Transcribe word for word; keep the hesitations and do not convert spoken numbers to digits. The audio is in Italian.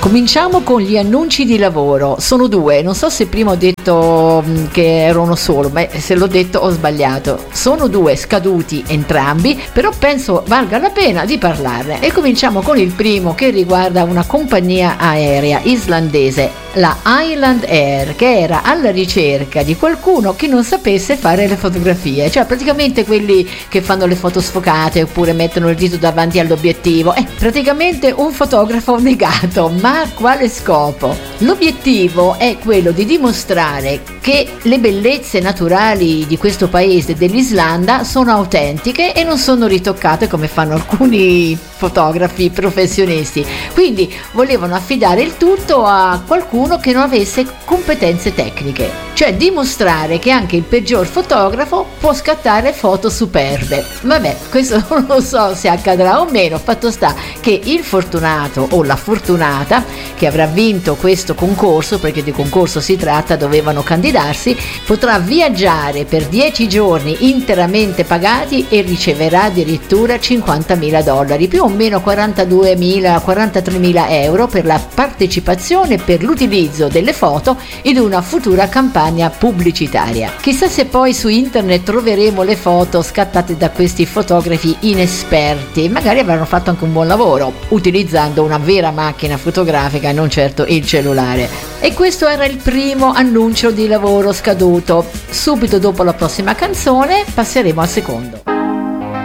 Cominciamo con gli annunci di lavoro. Sono due, non so se prima ho detto che era uno solo, ma se l'ho detto ho sbagliato. Sono due, scaduti entrambi, però penso valga la pena di parlarne. E cominciamo con il primo, che riguarda una compagnia aerea islandese, la Island Air, che era alla ricerca di qualcuno che non sapesse fare le fotografie, cioè praticamente quelli che fanno le foto sfocate oppure mettono il dito davanti all'obiettivo. È praticamente un fotografo negato, ma a quale scopo? L'obiettivo è quello di dimostrare che le bellezze naturali di questo paese, dell'Islanda, sono autentiche e non sono ritoccate come fanno alcuni fotografi professionisti. Quindi volevano affidare il tutto a qualcuno che non avesse competenze tecniche, cioè dimostrare che anche il peggior fotografo può scattare foto superbe. Vabbè, questo non lo so se accadrà o meno, fatto sta che il fortunato o la fortunata che avrà vinto questo concorso, perché di concorso si tratta, dovevano candidarsi, potrà viaggiare per dieci giorni interamente pagati e riceverà addirittura cinquantamila dollari, più o meno quarantaduemila quarantatremila euro per la partecipazione, per l'utilizzo delle foto in una futura campagna pubblicitaria. Chissà se poi su internet troveremo le foto scattate da questi fotografi inesperti, magari avranno fatto anche un buon lavoro utilizzando una vera macchina fotografica e non certo il cellulare. E questo era il primo annuncio di lavoro scaduto. Subito dopo la prossima canzone passeremo al secondo.